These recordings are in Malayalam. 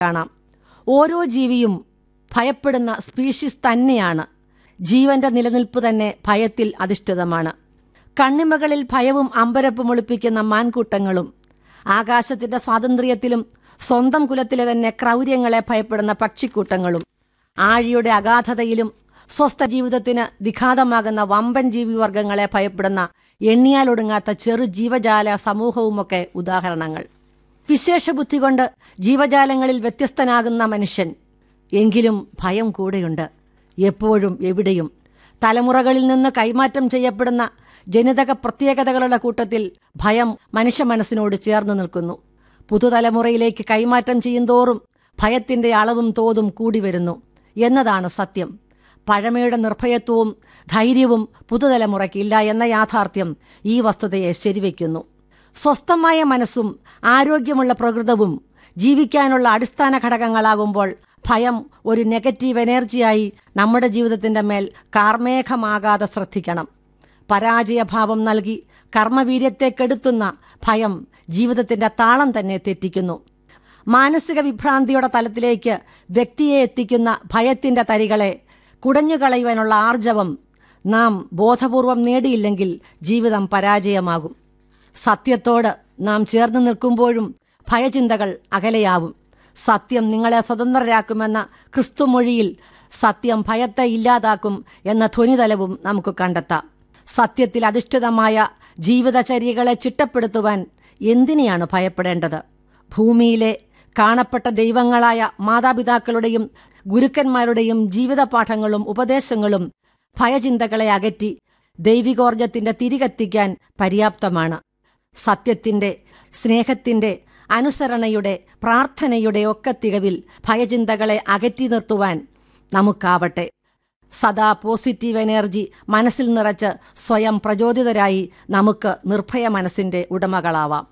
കാണാം. ഓരോ ജീവിയും ഭയപ്പെടുന്ന സ്പീഷീസ് തന്നെയാണ്. ജീവന്റെ നിലനിൽപ്പ് തന്നെ ഭയത്തിൽ അധിഷ്ഠിതമാണ്. കണ്ണിമകളിൽ ഭയവും അമ്പരപ്പും ഒളിപ്പിക്കുന്ന മാൻകൂട്ടങ്ങളും, ആകാശത്തിന്റെ സ്വാതന്ത്ര്യത്തിലും സ്വന്തം കുലത്തിലെ തന്നെ ക്രൗര്യങ്ങളെ ഭയപ്പെടുന്ന പക്ഷിക്കൂട്ടങ്ങളും, ആഴിയുടെ അഗാധതയിലും സ്വസ്ഥ ജീവിതത്തിന് വിഘാതമാകുന്ന വമ്പൻ ജീവിവർഗങ്ങളെ ഭയപ്പെടുന്ന എണ്ണിയാലൊടുങ്ങാത്ത ചെറു ജീവജാല സമൂഹവുമൊക്കെ ഉദാഹരണങ്ങൾ. വിശേഷ ബുദ്ധി കൊണ്ട് ജീവജാലങ്ങളിൽ വ്യത്യസ്തനാകുന്ന മനുഷ്യൻ, എങ്കിലും ഭയം കൂടെയുണ്ട്, എപ്പോഴും എവിടെയും. തലമുറകളിൽ നിന്ന് കൈമാറ്റം ചെയ്യപ്പെടുന്ന ജനിതക പ്രത്യേകതകളുടെ കൂട്ടത്തിൽ ഭയം മനുഷ്യ മനസ്സിനോട് ചേർന്ന് നിൽക്കുന്നു. പുതുതലമുറയിലേക്ക് കൈമാറ്റം ചെയ്യുന്തോറും ഭയത്തിന്റെ അളവും തോതും കൂടി വരുന്നു എന്നതാണ് സത്യം. പഴമയുടെ നിർഭയത്വവും ധൈര്യവും പുതുതലമുറയ്ക്ക് ഇല്ല എന്ന യാഥാർത്ഥ്യം ഈ വസ്തുതയെ ശരിവയ്ക്കുന്നു. സ്വസ്ഥമായ മനസ്സും ആരോഗ്യമുള്ള പ്രകൃതവും ജീവിക്കാനുള്ള അടിസ്ഥാന ഘടകങ്ങളാകുമ്പോൾ ഭയം ഒരു നെഗറ്റീവ് എനർജിയായി നമ്മുടെ ജീവിതത്തിന്റെ മേൽ കാർമേഘമാകാതെ ശ്രദ്ധിക്കണം. പരാജയഭാവം നൽകി കർമ്മവീര്യത്തെ കെടുത്തുന്ന ഭയം ജീവിതത്തിന്റെ താളം തന്നെ തെറ്റിക്കുന്നു. മാനസിക വിഭ്രാന്തിയുടെ തലത്തിലേക്ക് വ്യക്തിയെ എത്തിക്കുന്ന ഭയത്തിന്റെ തരികളെ കുടഞ്ഞുകളയുവാനുള്ള ആർജവം നാം ബോധപൂർവം നേടിയില്ലെങ്കിൽ ജീവിതം പരാജയമാകും. സത്യത്തോട് നാം ചേർന്ന് നിൽക്കുമ്പോഴും ഭയചിന്തകൾ അകലെയാവും. സത്യം നിങ്ങളെ സ്വതന്ത്രരാക്കുമെന്ന ക്രിസ്തുമൊഴിയിൽ സത്യം ഭയത്തെ ഇല്ലാതാക്കും എന്ന ധ്വനിതലവും നമുക്ക് കണ്ടെത്താം. സത്യത്തിൽ അധിഷ്ഠിതമായ ജീവിതചര്യകളെ ചിട്ടപ്പെടുത്തുവാൻ എന്തിനെയാണ് ഭയപ്പെടേണ്ടത്? ഭൂമിയിലെ കാണപ്പെട്ട ദൈവങ്ങളായ മാതാപിതാക്കളുടെയും ഗുരുക്കന്മാരുടെയും ജീവിത പാഠങ്ങളും ഉപദേശങ്ങളും ഭയചിന്തകളെ അകറ്റി ദൈവികോർജത്തിന്റെ തിരികെത്തിക്കാൻ പര്യാപ്തമാണ്. സത്യത്തിന്റെ, സ്നേഹത്തിന്റെ, അനുസരണയുടെ, പ്രാർത്ഥനയുടെ ഒക്കെ തികവിൽ ഭയചിന്തകളെ അകറ്റി നിർത്തുവാൻ നമുക്കാവട്ടെ. സദാ പോസിറ്റീവ് എനർജി മനസ്സിൽ നിറച്ച് സ്വയം പ്രചോദിതരായി നമുക്ക് നിർഭയ മനസ്സിന്റെ ഉടമകളാവാം.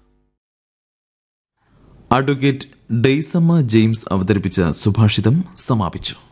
അഡ്വക്കേറ്റ് ഡെയ്സമ്മ ജെയിംസ് അവതരിപ്പിച്ച സുഭാഷിതം സമാപിച്ചു.